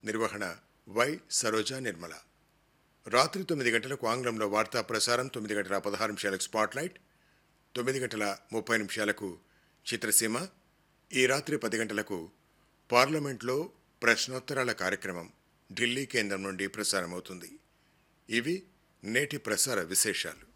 నిర్వహణ వై సరోజా నిర్మల. రాత్రి 9 గంటలకు ఆంగ్లంలో వార్తా ప్రసారం, 9 గంటల 16 నిమిషాలకు స్పాట్లైట్, 9 గంటల 30 నిమిషాలకు చిత్రసీమ. ఈ రాత్రి 10 గంటలకు పార్లమెంట్లో ప్రశ్నోత్తరాల కార్యక్రమం ఢిల్లీ కేంద్రం నుండి ప్రసారమవుతుంది. ఇవి నేటి ప్రసార విశేషాలు.